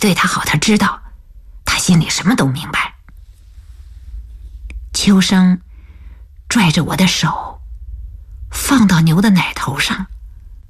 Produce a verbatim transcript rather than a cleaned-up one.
对他好，他知道，他心里什么都明白。秋生拽着我的手，放到牛的奶头上，